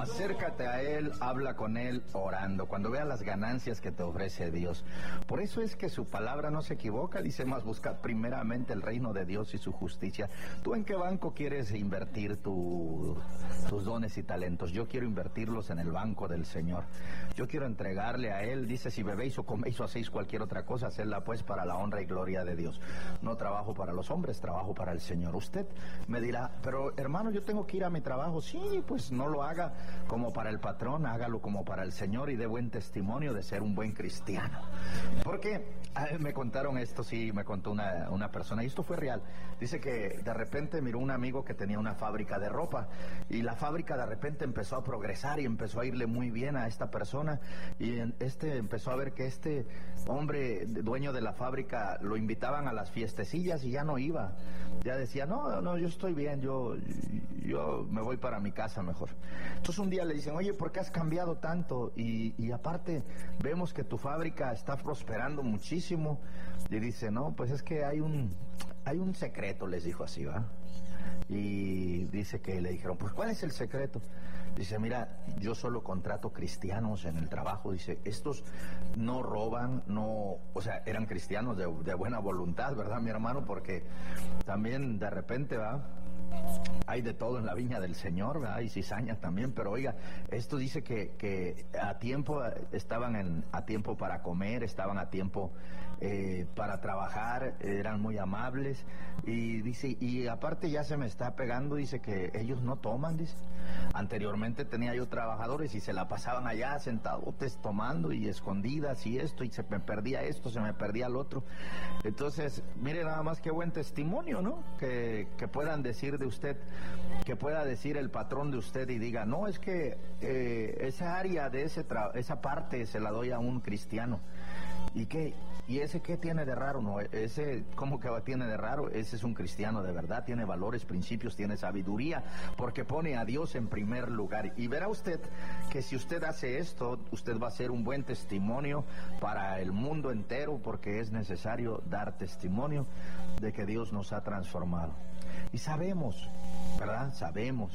Acércate a Él, habla con Él orando, cuando veas las ganancias que te ofrece Dios. Por eso es que su palabra no se equivoca, dice más, busca primeramente el reino de Dios y su justicia. ¿Tú en qué banco quieres invertir tus dones y talentos? Yo quiero invertirlos en el banco del Señor. Yo quiero entregarle a Él, dice, si bebéis o coméis o hacéis cualquier otra cosa, hacedla pues para la honra y gloria de Dios. No trabajo para los hombres, trabajo para el Señor. Usted me dirá, pero hermano, yo tengo que ir a mi trabajo. Sí, pues no lo haga como para el patrón, hágalo como para el Señor y dé buen testimonio de ser un buen cristiano. Porque me contaron esto, sí, me contó una persona, y esto fue real. Dice que de repente miró un amigo que tenía una fábrica de ropa, y la fábrica de repente empezó a progresar y empezó a irle muy bien a esta persona, y empezó a ver que este hombre, dueño de la fábrica, lo invitaban a las fiestecillas y ya no iba. Ya decía, no, yo estoy bien, yo me voy para mi casa mejor. Entonces un día le dicen, oye, ¿por qué has cambiado tanto? Y aparte, vemos que tu fábrica está prosperando muchísimo. Y dice, no, pues es que hay un secreto, les dijo así, ¿va? Y dice que le dijeron, pues ¿cuál es el secreto? Dice, mira, yo solo contrato cristianos en el trabajo. Dice, estos no roban, o sea, eran cristianos de buena voluntad, ¿verdad, mi hermano? Porque también de repente, ¿va? Hay de todo en la viña del Señor, ¿verdad? Y cizaña también, pero oiga, esto dice que a tiempo estaban a tiempo para comer, estaban a tiempo para trabajar, eran muy amables, y dice, y aparte ya se me está pegando, dice que ellos no toman, dice. Anteriormente tenía yo trabajadores y se la pasaban allá sentados tomando y escondidas y esto, y se me perdía esto, se me perdía el otro. Entonces, mire nada más qué buen testimonio, ¿no? Que puedan decir de usted, que pueda decir el patrón de usted y diga, no, es que esa área de esa parte se la doy a un cristiano. ¿Y ese qué tiene de raro? No, ese, ¿cómo que tiene de raro? Ese es un cristiano de verdad, tiene valores, principios, tiene sabiduría, porque pone a Dios en primer lugar. Y verá usted que si usted hace esto, usted va a ser un buen testimonio para el mundo entero, porque es necesario dar testimonio de que Dios nos ha transformado. Y sabemos, ¿verdad? Sabemos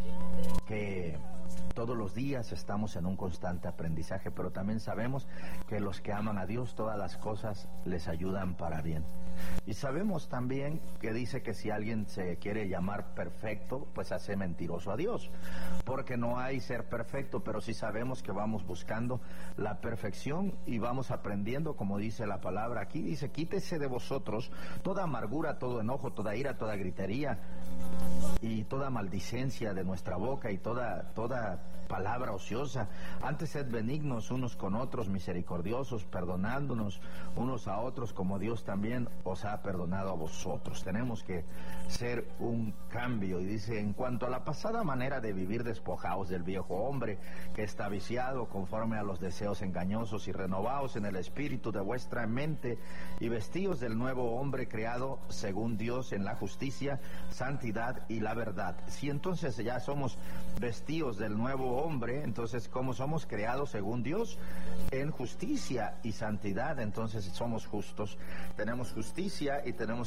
que todos los días estamos en un constante aprendizaje, pero también sabemos que los que aman a Dios, todas las cosas les ayudan para bien. Y sabemos también que dice que si alguien se quiere llamar perfecto, pues hace mentiroso a Dios, porque no hay ser perfecto, pero sí sabemos que vamos buscando la perfección y vamos aprendiendo, como dice la palabra aquí, dice, quítese de vosotros toda amargura, todo enojo, toda ira, toda gritería y toda maldicencia de nuestra boca y toda palabra ociosa. Antes sed benignos unos con otros, misericordiosos, perdonándonos unos a otros como Dios también os ha perdonado a vosotros. Tenemos que ser un cambio. Y dice, en cuanto a la pasada manera de vivir, despojaos del viejo hombre que está viciado conforme a los deseos engañosos, y renovaos en el espíritu de vuestra mente, y vestíos del nuevo hombre creado según Dios en la justicia, santidad y la verdad. Si entonces ya somos vestidos del nuevo hombre, entonces como somos creados según Dios en justicia y santidad, entonces somos justos, tenemos justicia y tenemos